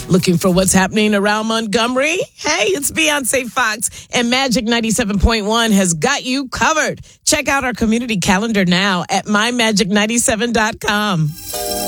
Looking for what's happening around Montgomery? Hey, it's Beyonce Fox, and Magic 97.1 has got you covered. Check out our community calendar now at mymagic97.com.